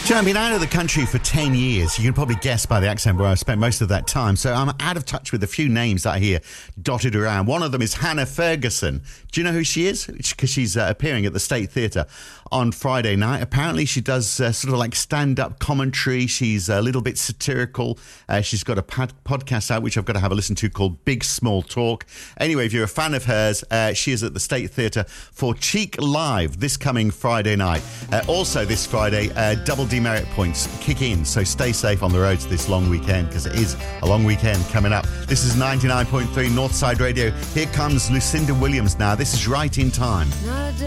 So I've been out of the country for 10 years. You can probably guess by the accent where I spent most of that time. So I'm out of touch with a few names that I hear dotted around. One of them is Hannah Ferguson. Do you know who she is? Because she's appearing at the State Theatre on Friday night. Apparently she does sort of like stand-up commentary. She's a little bit satirical. She's got a podcast out, which I've got to have a listen to, called Big Small Talk. Anyway, if you're a fan of hers, she is at the State Theatre for Cheek Live this coming Friday night. Also this Friday, double demerit points kick in, so stay safe on the roads this long weekend, because it is a long weekend coming up. This is 99.3 Northside Radio. Here comes Lucinda Williams now. This is Right in Time.